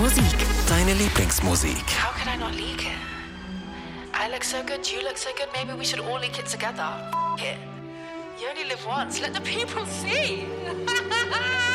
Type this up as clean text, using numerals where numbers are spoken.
Musik. Deine Lieblingsmusik. How could I not leak it? I look so good, you look so good, maybe we should all leak it together. F it. You only live once, let the people see.